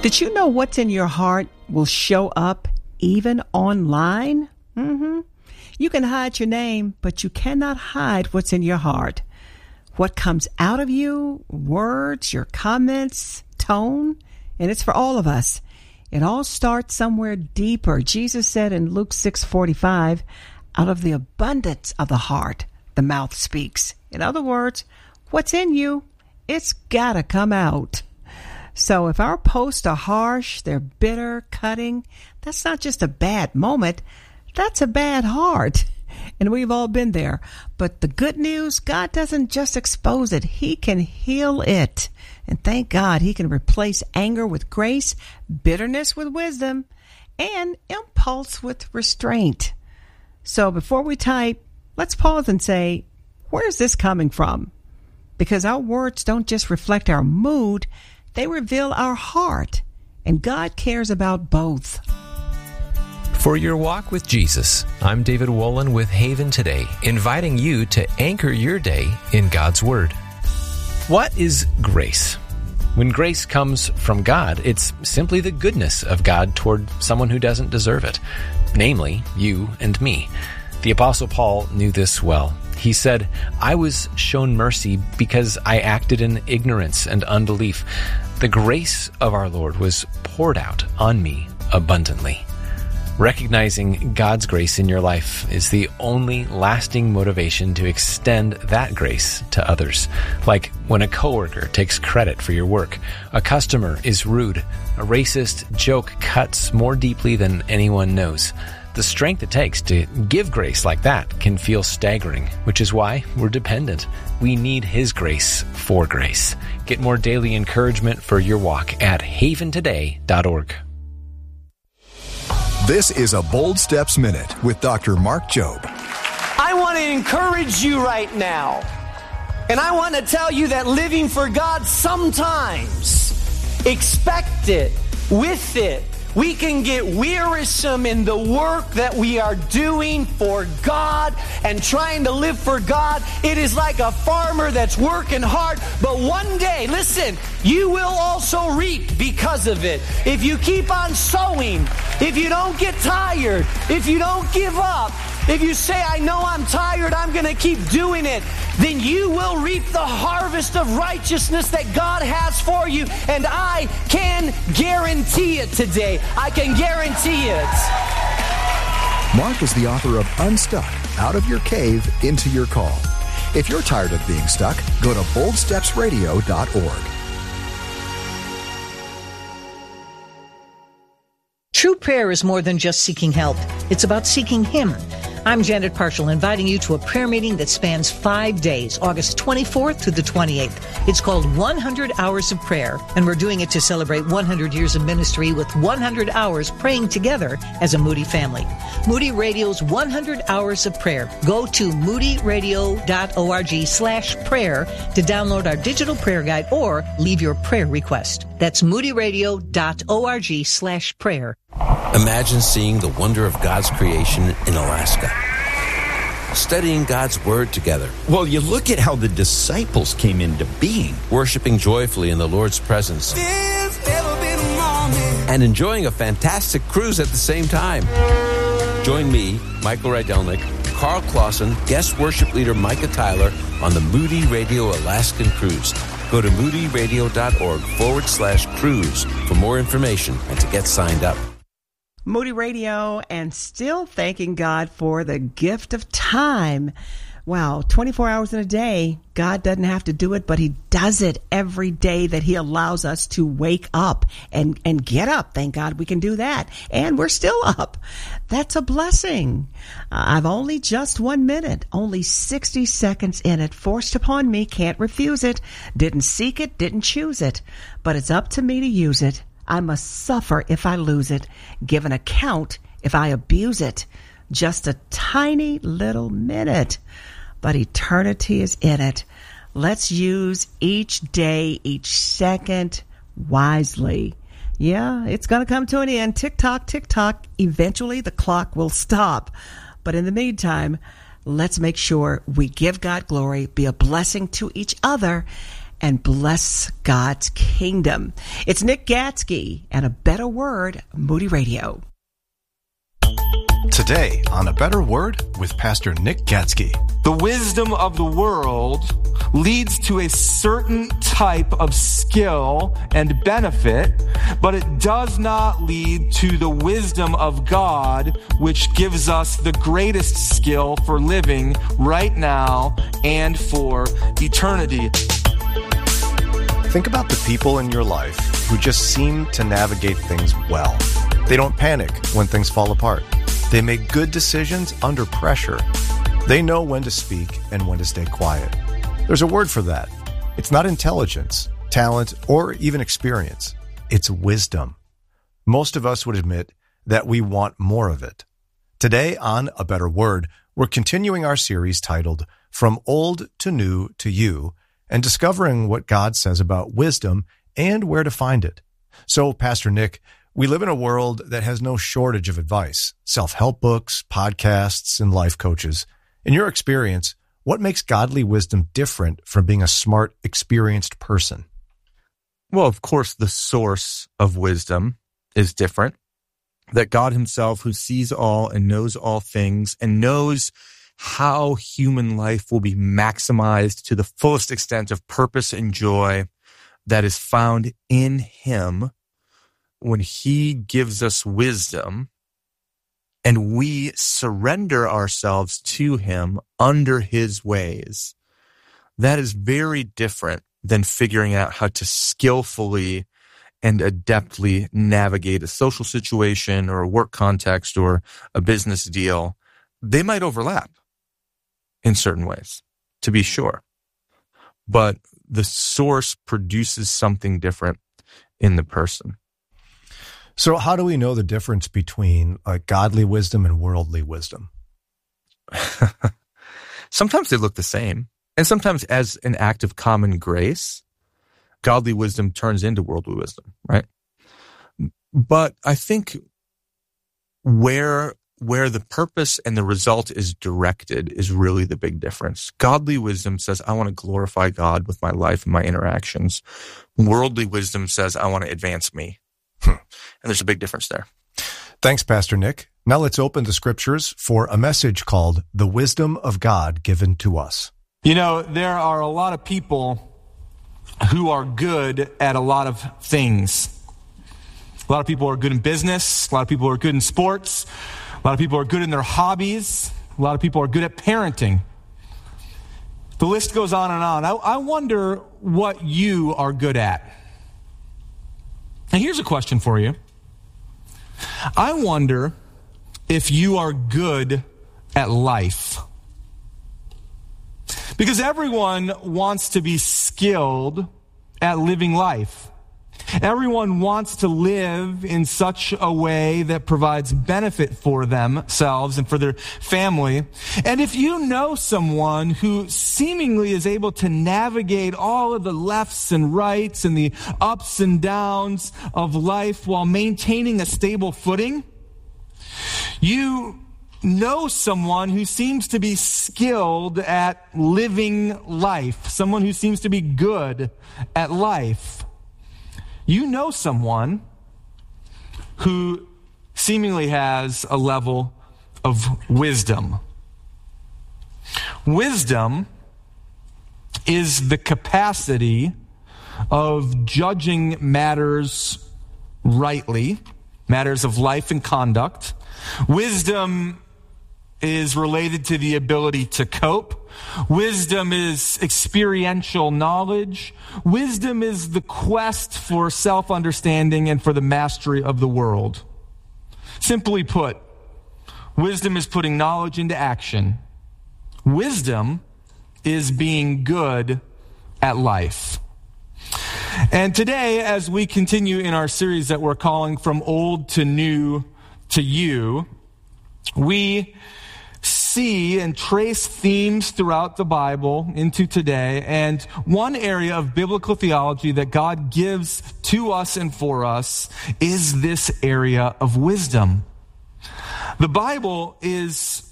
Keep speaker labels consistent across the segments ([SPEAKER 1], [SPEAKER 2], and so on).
[SPEAKER 1] Did you know what's in your heart will show up even online? You can hide your name, but you cannot hide what's in your heart. What comes out of you, words, your comments, tone, and it's for all of us. It all starts somewhere deeper. Jesus said in Luke 6:45, out of the abundance of the heart, the mouth speaks. In other words, what's in you, it's gotta come out. So if our posts are harsh, they're bitter, cutting, that's not just a bad moment, that's a bad heart. And we've all been there. But the good news, God doesn't just expose it. He can heal it. And thank God he can replace anger with grace, bitterness with wisdom, and impulse with restraint. So before we type, let's pause and say, where's this coming from? Because our words don't just reflect our mood, they reveal our heart. And God cares about both.
[SPEAKER 2] For your walk with Jesus, I'm David Wolin with Haven Today, inviting you to anchor your day in God's Word. What is grace? When grace comes from God, it's simply the goodness of God toward someone who doesn't deserve it, namely you and me. The Apostle Paul knew this well. He said, I was shown mercy because I acted in ignorance and unbelief. The grace of our Lord was poured out on me abundantly. Recognizing God's grace in your life is the only lasting motivation to extend that grace to others. Like when a coworker takes credit for your work, a customer is rude, a racist joke cuts more deeply than anyone knows. The strength it takes to give grace like that can feel staggering, which is why we're dependent. We need His grace for grace. Get more daily encouragement for your walk at haventoday.org.
[SPEAKER 3] This is a Bold Steps Minute with Dr. Mark Jobe.
[SPEAKER 4] I want to encourage you right now. And I want to tell you that living for God sometimes, expect it, with it, we can get wearisome in the work that we are doing for God and trying to live for God. It is like a farmer that's working hard, but one day, listen, you will also reap because of it. If you keep on sowing, if you don't get tired, if you don't give up, if you say, I know I'm tired, I'm going to keep doing it, then you will reap the harvest of righteousness that God has for you. And I can guarantee it today. I can guarantee it.
[SPEAKER 3] Mark is the author of Unstuck, Out of Your Cave, Into Your Call. If you're tired of being stuck, go to boldstepsradio.org.
[SPEAKER 5] True prayer is more than just seeking help. It's about seeking Him. I'm Janet Parshall, inviting you to a prayer meeting that spans 5 days, August 24th through the 28th. It's called 100 Hours of Prayer, and we're doing it to celebrate 100 years of ministry with 100 hours praying together as a Moody family. Moody Radio's 100 Hours of Prayer. Go to moodyradio.org/prayer to download our digital prayer guide or leave your prayer request. That's moodyradio.org/prayer.
[SPEAKER 6] Imagine seeing the wonder of God's creation in Alaska. Studying God's Word together.
[SPEAKER 7] Well, you look at how the disciples came into being.
[SPEAKER 6] Worshiping joyfully in the Lord's presence. And enjoying a fantastic cruise at the same time. Join me, Michael Rydelnik, Carl Clausen, guest worship leader Micah Tyler on the Moody Radio Alaskan Cruise. Go to moodyradio.org/cruise for more information and to get signed up.
[SPEAKER 1] Moody Radio, and still thanking God for the gift of time. Wow, 24 hours in a day. God doesn't have to do it, but He does it every day that He allows us to wake up and get up. Thank God we can do that. And we're still up. That's a blessing. I've only just 1 minute, only 60 seconds in it, forced upon me, can't refuse it. Didn't seek it, didn't choose it, but it's up to me to use it. I must suffer if I lose it, give an account if I abuse it. Just a tiny little minute, but eternity is in it. Let's use each day, each second wisely. Yeah, it's going to come to an end. Tick tock, tick tock. Eventually the clock will stop. But in the meantime, let's make sure we give God glory, be a blessing to each other, and bless God's kingdom. It's Nick Gatsky and A Better Word, Moody Radio.
[SPEAKER 8] Today on A Better Word with Pastor Nick Gatsky.
[SPEAKER 9] The wisdom of the world leads to a certain type of skill and benefit, but it does not lead to the wisdom of God, which gives us the greatest skill for living right now and for eternity.
[SPEAKER 8] Think about the people in your life who just seem to navigate things well. They don't panic when things fall apart. They make good decisions under pressure. They know when to speak and when to stay quiet. There's a word for that. It's not intelligence, talent, or even experience. It's wisdom. Most of us would admit that we want more of it. Today on A Better Word, we're continuing our series titled From Old to New to You, and discovering what God says about wisdom and where to find it. So, Pastor Nick, we live in a world that has no shortage of advice, self-help books, podcasts, and life coaches. In your experience, what makes godly wisdom different from being a smart, experienced person?
[SPEAKER 10] Well, of course, the source of wisdom is different. That God himself, who sees all and knows all things and knows how human life will be maximized to the fullest extent of purpose and joy that is found in him, when he gives us wisdom and we surrender ourselves to him under his ways, that is very different than figuring out how to skillfully and adeptly navigate a social situation or a work context or a business deal. They might overlap in certain ways, to be sure, but the source produces something different in the person.
[SPEAKER 8] So how do we know the difference between godly wisdom and worldly wisdom?
[SPEAKER 10] Sometimes they look the same. And sometimes as an act of common grace, godly wisdom turns into worldly wisdom, right? But I think where the purpose and the result is directed is really the big difference. Godly wisdom says, I want to glorify God with my life and my interactions. Worldly wisdom says, I want to advance me. And there's a big difference there.
[SPEAKER 8] Thanks, Pastor Nick. Now let's open the scriptures for a message called The Wisdom of God Given to Us.
[SPEAKER 9] You know, there are a lot of people who are good at a lot of things. A lot of people are good in business. A lot of people are good in sports. A lot of people are good in their hobbies. A lot of people are good at parenting. The list goes on and on. I wonder what you are good at. And here's a question for you. I wonder if you are good at life. Because everyone wants to be skilled at living life. Everyone wants to live in such a way that provides benefit for themselves and for their family. And if you know someone who seemingly is able to navigate all of the lefts and rights and the ups and downs of life while maintaining a stable footing, you know someone who seems to be skilled at living life, someone who seems to be good at life. You know someone who seemingly has a level of wisdom. Wisdom is the capacity of judging matters rightly, matters of life and conduct. Wisdom is related to the ability to cope. Wisdom is experiential knowledge. Wisdom is the quest for self-understanding and for the mastery of the world. Simply put, wisdom is putting knowledge into action. Wisdom is being good at life. And today, as we continue in our series that we're calling From Old to New to You, we see and trace themes throughout the Bible into today. And one area of biblical theology that God gives to us and for us is this area of wisdom. The Bible is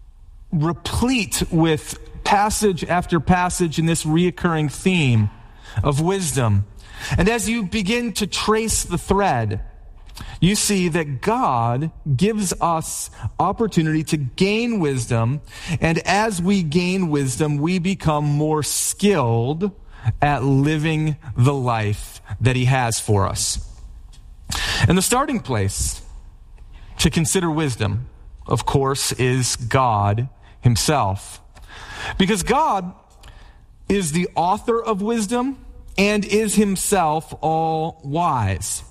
[SPEAKER 9] replete with passage after passage in this reoccurring theme of wisdom. And as you begin to trace the thread, you see that God gives us opportunity to gain wisdom, and as we gain wisdom, we become more skilled at living the life that he has for us. And the starting place to consider wisdom, of course, is God himself. Because God is the author of wisdom and is himself all wise.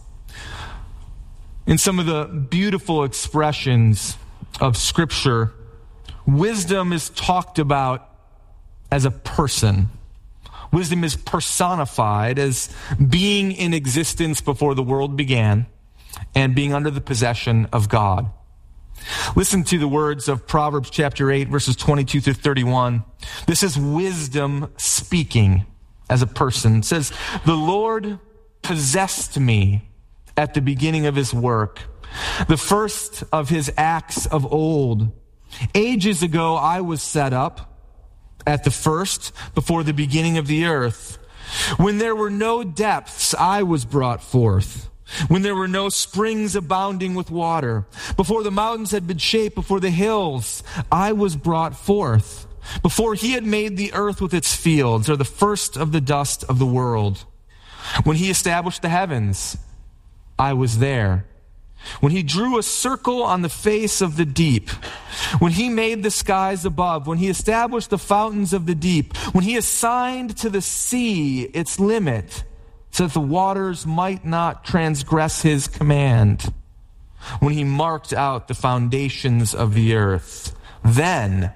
[SPEAKER 9] In some of the beautiful expressions of Scripture, wisdom is talked about as a person. Wisdom is personified as being in existence before the world began and being under the possession of God. Listen to the words of Proverbs chapter 8, verses 22 through 31. This is wisdom speaking as a person. It says, "The Lord possessed me at the beginning of his work, the first of his acts of old. Ages ago I was set up at the first, before the beginning of the earth. When there were no depths, I was brought forth. When there were no springs abounding with water, before the mountains had been shaped, before the hills, I was brought forth. Before he had made the earth with its fields, or the first of the dust of the world. When he established the heavens, I was there. When he drew a circle on the face of the deep, when he made the skies above, when he established the fountains of the deep, when he assigned to the sea its limit, so that the waters might not transgress his command, when he marked out the foundations of the earth, then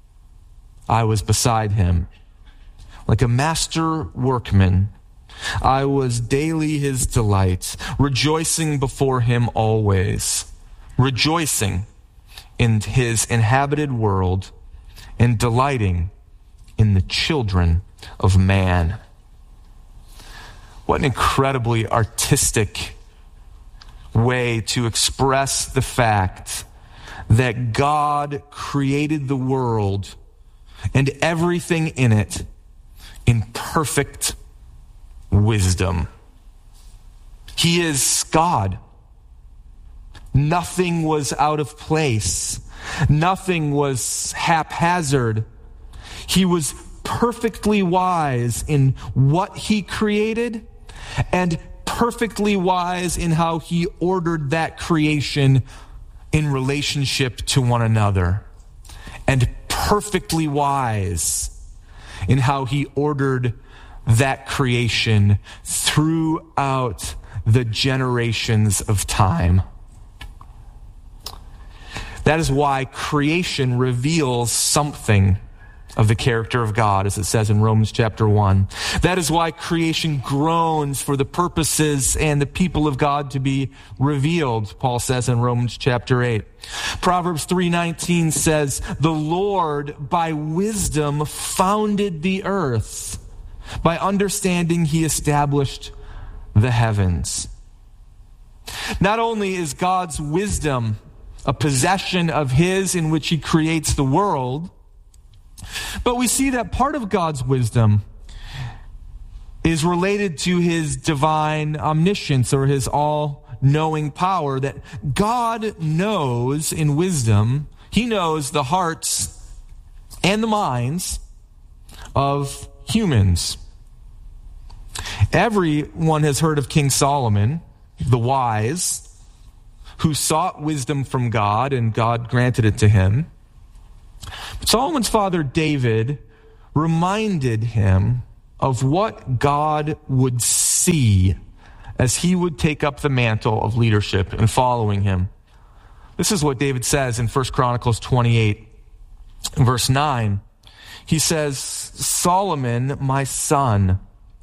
[SPEAKER 9] I was beside him. Like a master workman, I was daily his delight, rejoicing before him always, rejoicing in his inhabited world and delighting in the children of man." What an incredibly artistic way to express the fact that God created the world and everything in it in perfect wisdom. He is God. Nothing was out of place. Nothing was haphazard. He was perfectly wise in what he created and perfectly wise in how he ordered that creation in relationship to one another, and perfectly wise in how he ordered that creation throughout the generations of time. That is why creation reveals something of the character of God, as it says in Romans chapter 1. That is why creation groans for the purposes and the people of God to be revealed, Paul says in Romans chapter 8. Proverbs 3:19 says, "The Lord by wisdom founded the earth. By understanding he established the heavens." Not only is God's wisdom a possession of his in which he creates the world, but we see that part of God's wisdom is related to his divine omniscience, or his all-knowing power, that God knows in wisdom, he knows the hearts and the minds of humans. Everyone has heard of King Solomon, the wise, who sought wisdom from God, and God granted it to him. But Solomon's father David reminded him of what God would see as he would take up the mantle of leadership and following him. This is what David says in 1 Chronicles 28, verse 9. He says, "Solomon, my son,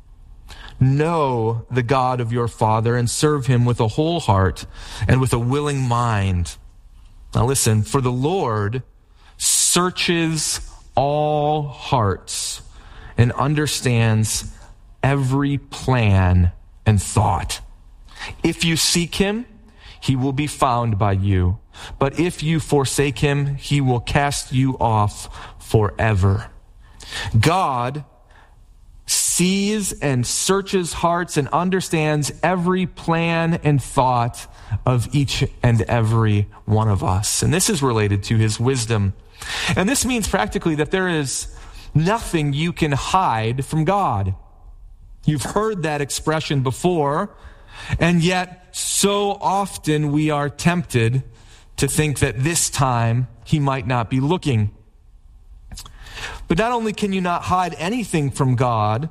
[SPEAKER 9] know the God of your father and serve him with a whole heart and with a willing mind." Now listen, "For the Lord searches all hearts and understands every plan and thought. If you seek him, he will be found by you. But if you forsake him, he will cast you off forever." God sees and searches hearts and understands every plan and thought of each and every one of us. And this is related to his wisdom. And this means practically that there is nothing you can hide from God. You've heard that expression before, and yet so often we are tempted to think that this time he might not be looking. But not only can you not hide anything from God,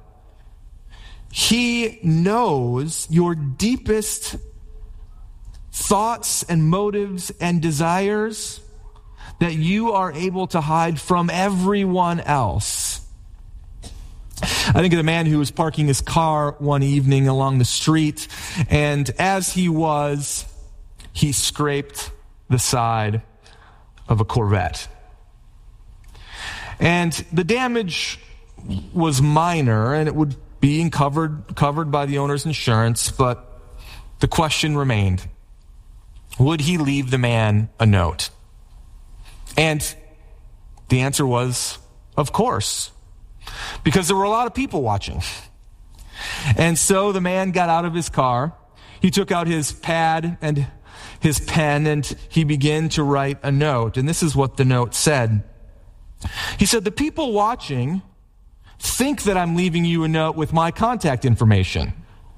[SPEAKER 9] he knows your deepest thoughts and motives and desires that you are able to hide from everyone else. I think of the man who was parking his car one evening along the street, and as he scraped the side of a Corvette. And the damage was minor, and it would be covered by the owner's insurance, but the question remained, would he leave the man a note? And the answer was, of course, because there were a lot of people watching. And so the man got out of his car, he took out his pad and his pen, and he began to write a note. And this is what the note said. He said, "The people watching think that I'm leaving you a note with my contact information,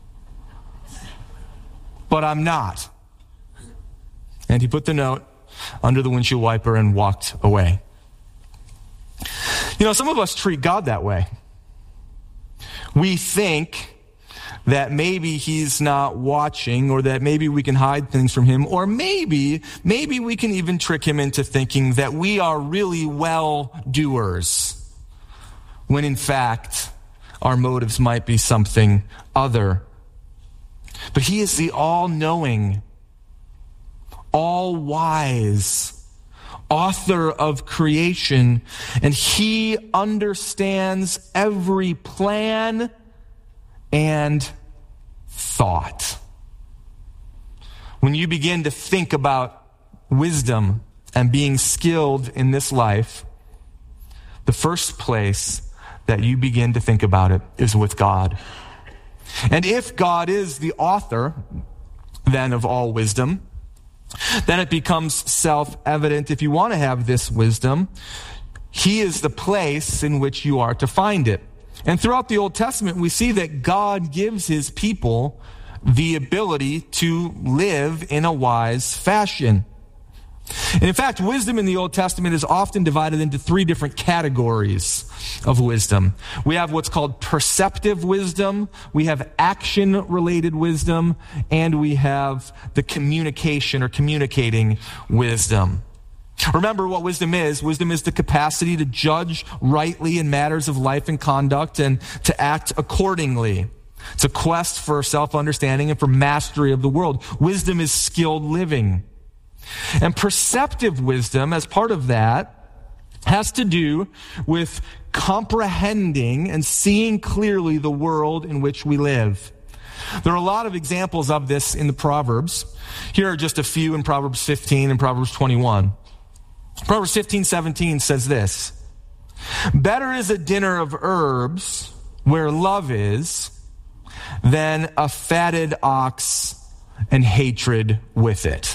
[SPEAKER 9] but I'm not." And he put the note under the windshield wiper and walked away. You know, some of us treat God that way. We think that maybe he's not watching, or that maybe we can hide things from him, or maybe we can even trick him into thinking that we are really well-doers, when in fact our motives might be something other. But he is the all-knowing, all-wise author of creation, and he understands every plan and thought. When you begin to think about wisdom and being skilled in this life, the first place that you begin to think about it is with God. And if God is the author, then, of all wisdom, then it becomes self-evident, if you want to have this wisdom, he is the place in which you are to find it. And throughout the Old Testament, we see that God gives his people the ability to live in a wise fashion. And in fact, wisdom in the Old Testament is often divided into three different categories of wisdom. We have what's called perceptive wisdom, we have action-related wisdom, and we have the communication or communicating wisdom. Remember what wisdom is. Wisdom is the capacity to judge rightly in matters of life and conduct and to act accordingly. It's a quest for self-understanding and for mastery of the world. Wisdom is skilled living. And perceptive wisdom, as part of that, has to do with comprehending and seeing clearly the world in which we live. There are a lot of examples of this in the Proverbs. Here are just a few in Proverbs 15 and Proverbs 21. Proverbs 15:17 says this: "Better is a dinner of herbs where love is than a fatted ox and hatred with it."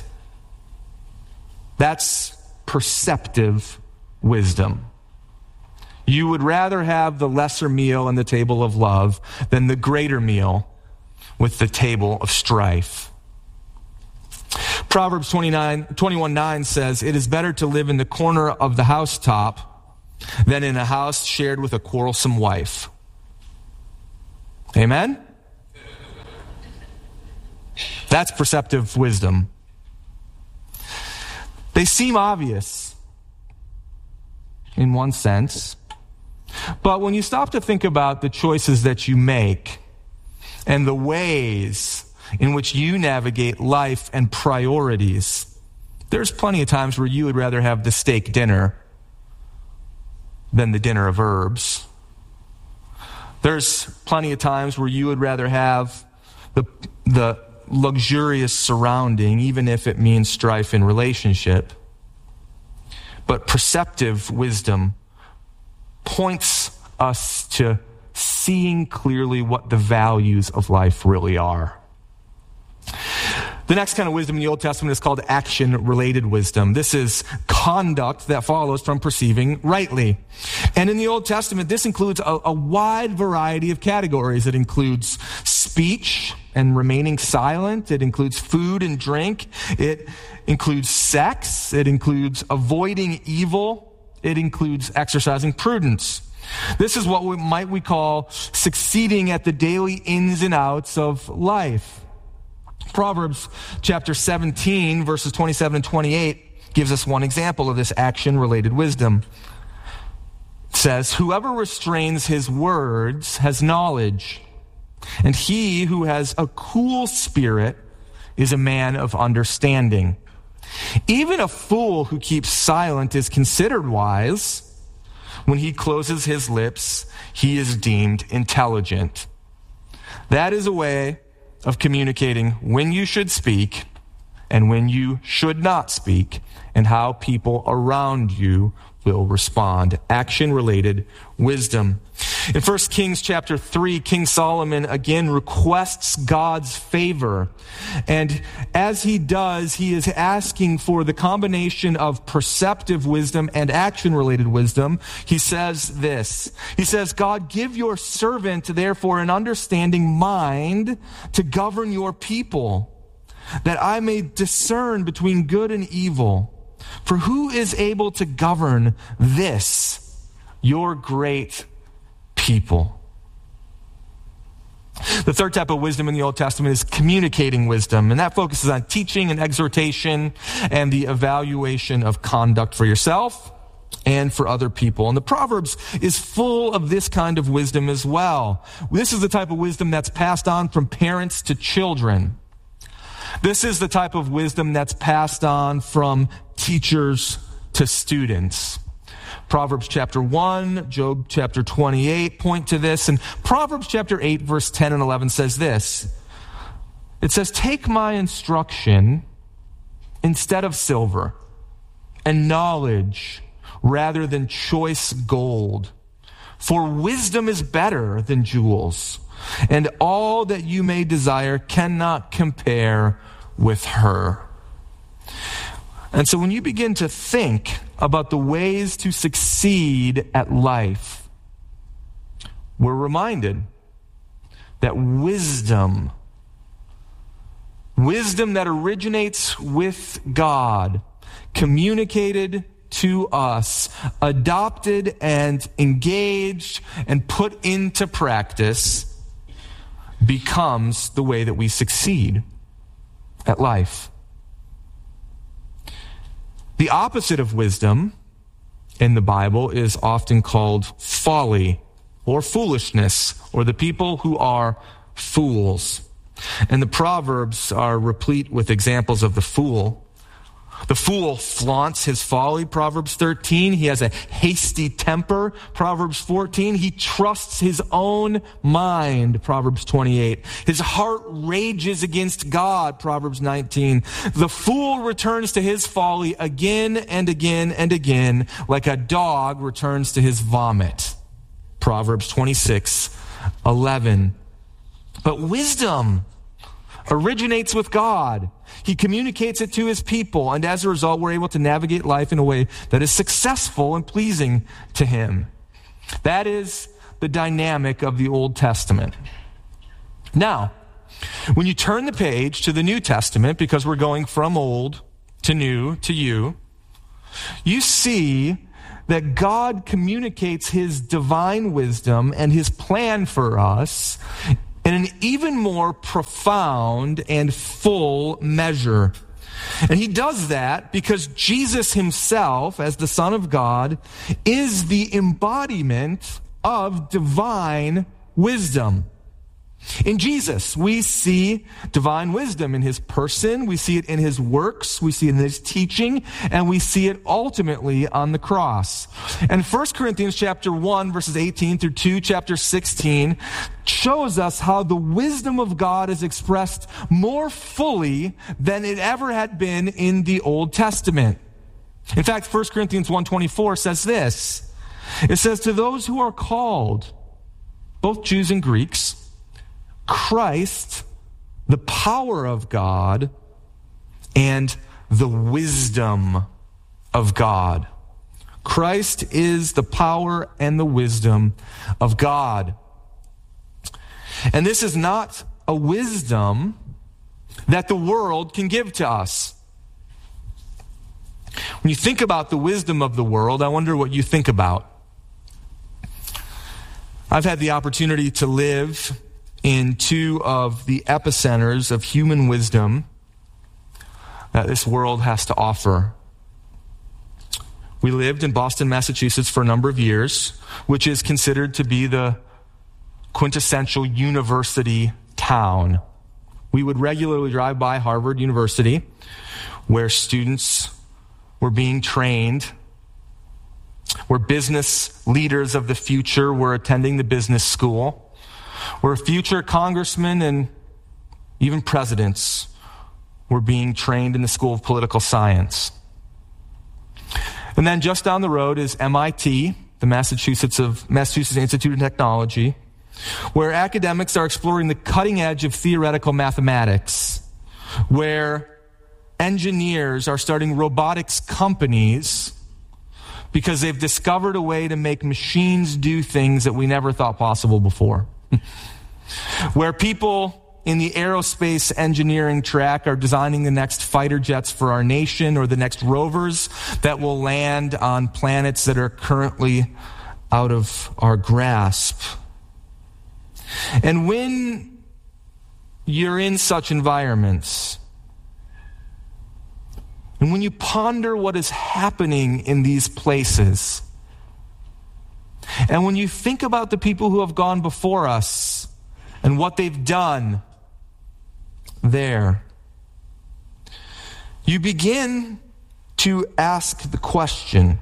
[SPEAKER 9] That's perceptive wisdom. You would rather have the lesser meal and the table of love than the greater meal with the table of strife. Proverbs 21:9 says, "It is better to live in the corner of the housetop than in a house shared with a quarrelsome wife." Amen? That's perceptive wisdom. They seem obvious in one sense, but when you stop to think about the choices that you make and the ways in which you navigate life and priorities, there's plenty of times where you would rather have the steak dinner than the dinner of herbs. There's plenty of times where you would rather have the luxurious surrounding, even if it means strife in relationship. But perceptive wisdom points us to seeing clearly what the values of life really are. The next kind of wisdom in the Old Testament is called action-related wisdom. This is conduct that follows from perceiving rightly. And in the Old Testament, this includes a wide variety of categories. It includes speech and remaining silent. It includes food and drink. It includes sex. It includes avoiding evil. It includes exercising prudence. This is what we call succeeding at the daily ins and outs of life. Proverbs chapter 17, verses 27 and 28 gives us one example of this action-related wisdom. It says, "Whoever restrains his words has knowledge, and he who has a cool spirit is a man of understanding. Even a fool who keeps silent is considered wise. When he closes his lips, he is deemed intelligent." That is a way of communicating when you should speak and when you should not speak, and how people around you will respond. Action-related wisdom. In 1 Kings chapter 3, King Solomon again requests God's favor. And as he does, he is asking for the combination of perceptive wisdom and action-related wisdom. He says this. He says, "God, give your servant, therefore, an understanding mind to govern your people, that I may discern between good and evil. For who is able to govern this, your great people?" The third type of wisdom in the Old Testament is communicating wisdom, and that focuses on teaching and exhortation and the evaluation of conduct for yourself and for other people. And the Proverbs is full of this kind of wisdom as well. This is the type of wisdom that's passed on from parents to children. This is the type of wisdom that's passed on from teachers to students. Proverbs chapter 1, Job chapter 28 point to this. And Proverbs chapter 8, verse 10 and 11 says this. It says, "Take my instruction instead of silver, and knowledge rather than choice gold. For wisdom is better than jewels, and all that you may desire cannot compare with her." And so when you begin to think about the ways to succeed at life, we're reminded that wisdom that originates with God, communicated to us, adopted and engaged and put into practice, becomes the way that we succeed at life. The opposite of wisdom in the Bible is often called folly or foolishness, or the people who are fools. And the Proverbs are replete with examples of the fool. The fool flaunts his folly, Proverbs 13. He has a hasty temper, Proverbs 14. He trusts his own mind, Proverbs 28. His heart rages against God, Proverbs 19. The fool returns to his folly again and again and again, like a dog returns to his vomit, Proverbs 26:11. But wisdom originates with God. He communicates it to his people, and as a result, we're able to navigate life in a way that is successful and pleasing to him. That is the dynamic of the Old Testament. Now, when you turn the page to the New Testament, because we're going from old to new to you see that God communicates his divine wisdom and his plan for us in an even more profound and full measure. And he does that because Jesus himself, as the Son of God, is the embodiment of divine wisdom. In Jesus, we see divine wisdom in his person, we see it in his works, we see it in his teaching, and we see it ultimately on the cross. And 1 Corinthians chapter 1, verses 18 through 2, chapter 16, shows us how the wisdom of God is expressed more fully than it ever had been in the Old Testament. In fact, 1 Corinthians 1:24 says this. It says, "To those who are called, both Jews and Greeks, Christ, the power of God, and the wisdom of God. Christ is the power and the wisdom of God. And this is not a wisdom that the world can give to us. When you think about the wisdom of the world, I wonder what you think about. I've had the opportunity to live in two of the epicenters of human wisdom that this world has to offer. We lived in Boston, Massachusetts for a number of years, which is considered to be the quintessential university town. We would regularly drive by Harvard University, where students were being trained, where business leaders of the future were attending the business school, where future congressmen and even presidents were being trained in the School of Political Science. And then just down the road is MIT, the Massachusetts Institute of Technology, where academics are exploring the cutting edge of theoretical mathematics, where engineers are starting robotics companies because they've discovered a way to make machines do things that we never thought possible before. Where people in the aerospace engineering track are designing the next fighter jets for our nation, or the next rovers that will land on planets that are currently out of our grasp. And when you're in such environments, and when you ponder what is happening in these places, and when you think about the people who have gone before us and what they've done there, you begin to ask the question,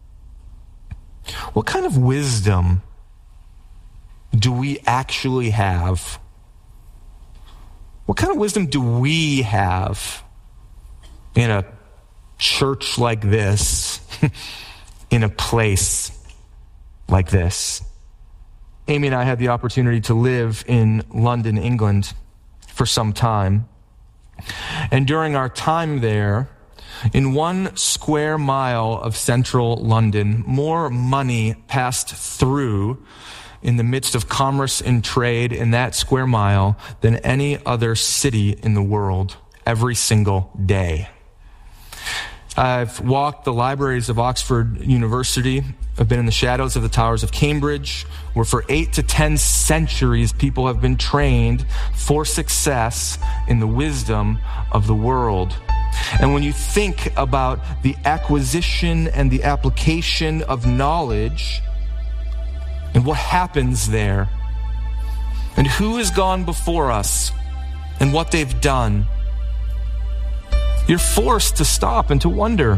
[SPEAKER 9] what kind of wisdom do we actually have? What kind of wisdom do we have in a church like this, in a place like this? Amy and I had the opportunity to live in London, England for some time. And during our time there, in 1 square mile of central London, more money passed through in the midst of commerce and trade in that square mile than any other city in the world every single day. I've walked the libraries of Oxford University. I've been in the shadows of the towers of Cambridge, where for 8 to 10 centuries people have been trained for success in the wisdom of the world. And when you think about the acquisition and the application of knowledge and what happens there, and who has gone before us and what they've done, you're forced to stop and to wonder,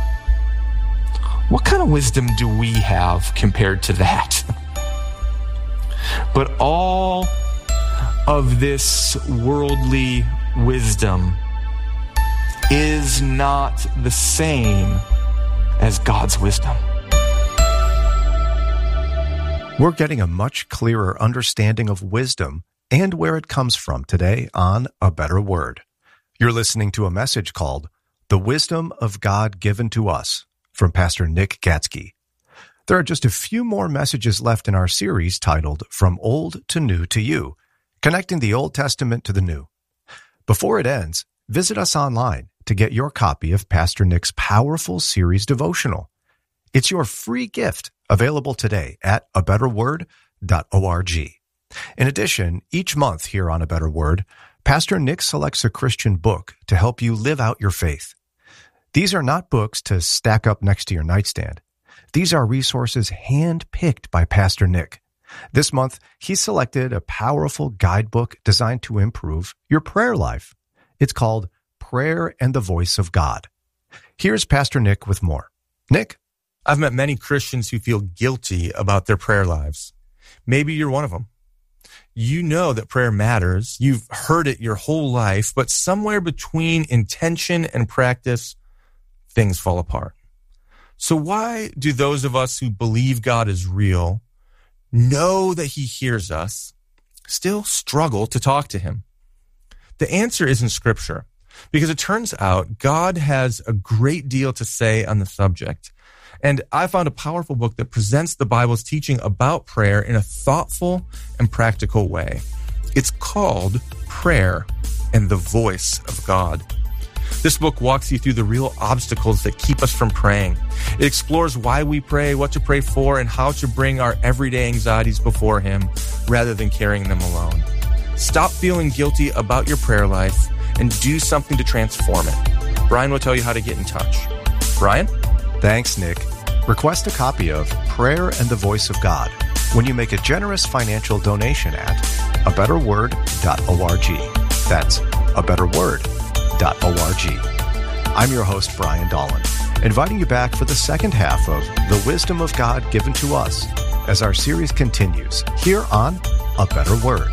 [SPEAKER 9] what kind of wisdom do we have compared to that? But all of this worldly wisdom is not the same as God's wisdom.
[SPEAKER 3] We're getting a much clearer understanding of wisdom and where it comes from today on A Better Word. You're listening to a message called The Wisdom of God Given to Us from Pastor Nick Gatzke. There are just a few more messages left in our series titled From Old to New to You, connecting the Old Testament to the New. Before it ends, visit us online to get your copy of Pastor Nick's powerful series devotional. It's your free gift available today at abetterword.org. In addition, each month here on A Better Word, Pastor Nick selects a Christian book to help you live out your faith. These are not books to stack up next to your nightstand. These are resources hand-picked by Pastor Nick. This month, he selected a powerful guidebook designed to improve your prayer life. It's called Prayer and the Voice of God. Here's Pastor Nick with more. Nick?
[SPEAKER 10] I've met many Christians who feel guilty about their prayer lives. Maybe you're one of them. You know that prayer matters. You've heard it your whole life, but somewhere between intention and practice, things fall apart. So why do those of us who believe God is real know that he hears us, still struggle to talk to him? The answer is in Scripture, because it turns out God has a great deal to say on the subject. And I found a powerful book that presents the Bible's teaching about prayer in a thoughtful and practical way. It's called Prayer and the Voice of God. This book walks you through the real obstacles that keep us from praying. It explores why we pray, what to pray for, and how to bring our everyday anxieties before Him rather than carrying them alone. Stop feeling guilty about your prayer life and do something to transform it. Brian will tell you how to get in touch. Brian?
[SPEAKER 3] Thanks, Nick. Request a copy of Prayer and the Voice of God when you make a generous financial donation at abetterword.org. That's abetterword.org. I'm your host, Brian Dolan, inviting you back for the second half of The Wisdom of God Given to Us as our series continues here on A Better Word.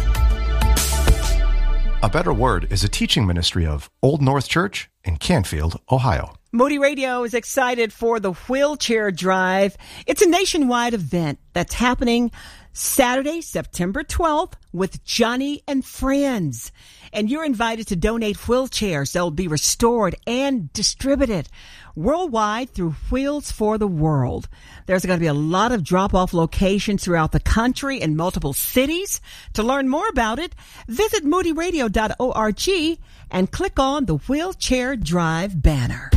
[SPEAKER 3] A Better Word is a teaching ministry of Old North Church in Canfield, Ohio.
[SPEAKER 1] Moody Radio is excited for the Wheelchair Drive. It's a nationwide event that's happening Saturday, September 12th with Johnny and Friends. And you're invited to donate wheelchairs that will be restored and distributed worldwide through Wheels for the World. There's going to be a lot of drop-off locations throughout the country and multiple cities. To learn more about it, visit moodyradio.org and click on the Wheelchair Drive banner.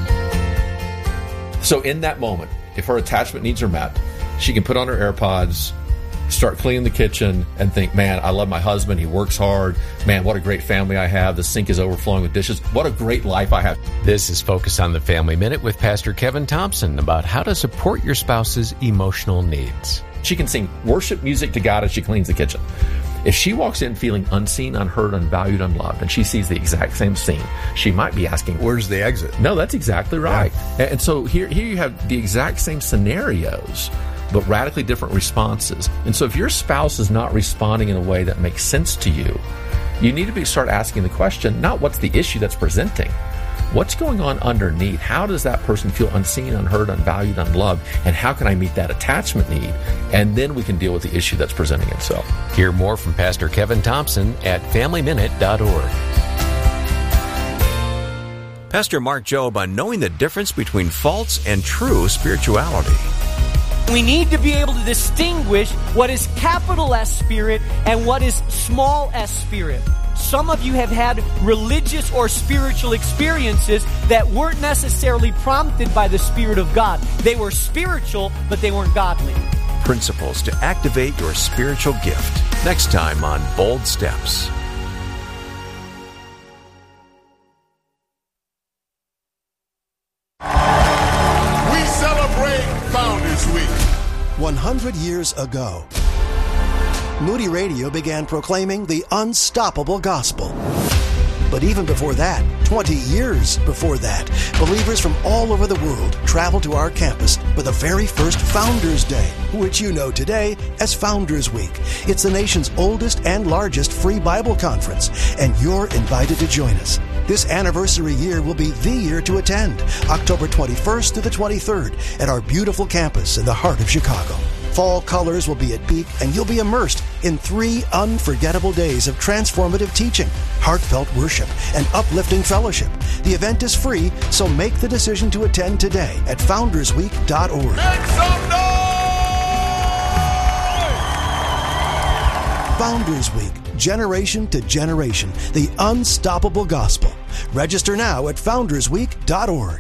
[SPEAKER 11] So in that moment, if her attachment needs are met, she can put on her AirPods, start cleaning the kitchen, and think, man, I love my husband. He works hard. Man, what a great family I have. The sink is overflowing with dishes. What a great life I have.
[SPEAKER 2] This is Focus on the Family Minute with Pastor Kevin Thompson about how to support your spouse's emotional needs.
[SPEAKER 11] She can sing worship music to God as she cleans the kitchen. If she walks in feeling unseen, unheard, unvalued, unloved, and she sees the exact same scene, she might be asking,
[SPEAKER 8] where's the exit?
[SPEAKER 11] No, that's exactly right. Yeah. And so here you have the exact same scenarios, but radically different responses. And so if your spouse is not responding in a way that makes sense to you, you need to start asking the question, not what's the issue that's presenting, what's going on underneath? How does that person feel unseen, unheard, unvalued, unloved? And how can I meet that attachment need? And then we can deal with the issue that's presenting itself.
[SPEAKER 2] Hear more from Pastor Kevin Thompson at FamilyMinute.org.
[SPEAKER 7] Pastor Mark Jobe on knowing the difference between false and true spirituality.
[SPEAKER 4] We need to be able to distinguish what is capital S spirit and what is small s spirit. Some of you have had religious or spiritual experiences that weren't necessarily prompted by the Spirit of God. They were spiritual, but they weren't godly.
[SPEAKER 7] Principles to activate your spiritual gift. Next time on Bold Steps.
[SPEAKER 12] We celebrate Founders Week.
[SPEAKER 13] 100 years ago, Moody Radio began proclaiming the unstoppable gospel. But even before that, 20 years before that, believers from all over the world traveled to our campus for the very first Founders Day, which you know today as Founders Week. It's the nation's oldest and largest free Bible conference, and you're invited to join us. This anniversary year will be the year to attend, October 21st to the 23rd at our beautiful campus in the heart of Chicago. Fall colors will be at peak, and you'll be immersed in 3 unforgettable days of transformative teaching, heartfelt worship, and uplifting fellowship. The event is free, so make the decision to attend today at foundersweek.org.
[SPEAKER 12] Make some noise!
[SPEAKER 13] Founders Week, generation to generation, the unstoppable gospel. Register now at foundersweek.org.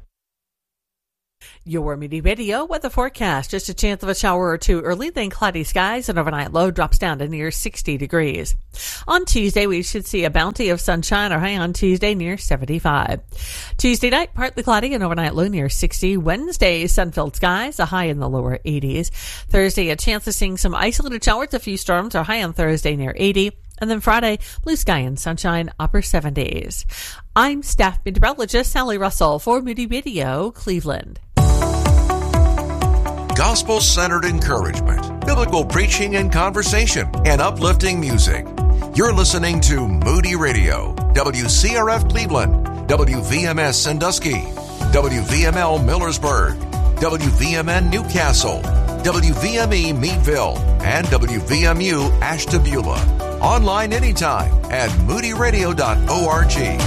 [SPEAKER 14] Your Moody Radio weather forecast. Just a chance of a shower or two early, then cloudy skies, and overnight low drops down to near 60 degrees. On Tuesday, we should see a bounty of sunshine, our high on Tuesday near 75. Tuesday night, partly cloudy and overnight low near 60. Wednesday, sun-filled skies, a high in the lower 80s. Thursday, a chance of seeing some isolated showers, a few storms, our high on Thursday near 80. And then Friday, blue sky and sunshine, upper 70s. I'm staff meteorologist Sally Russell for Moody Radio, Cleveland.
[SPEAKER 15] Gospel-centered encouragement, biblical preaching and conversation, and uplifting music. You're listening to Moody Radio, WCRF Cleveland, WVMS Sandusky, WVML Millersburg, WVMN Newcastle, WVME Meadville, and WVMU Ashtabula. Online anytime at moodyradio.org.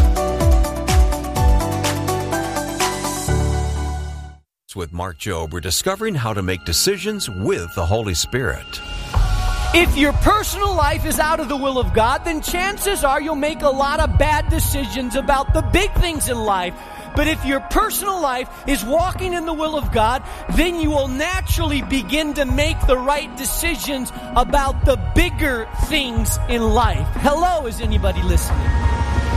[SPEAKER 7] With Mark Jobe, we're discovering how to make decisions with the Holy Spirit.
[SPEAKER 4] If your personal life is out of the will of God, then chances are you'll make a lot of bad decisions about the big things in life. But if your personal life is walking in the will of God, then you will naturally begin to make the right decisions about the bigger things in life. Hello, is anybody listening?